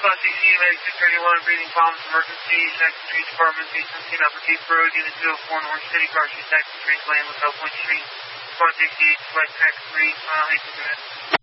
Squad 16, Medic 631, breathing problems, emergency, Jackson Street Department, B17, Upper Cape Road, Unit 204, North City, Car Street, Jackson Street, Lane, South Point Street, Squad 68, Flight Track 3, 8 minutes.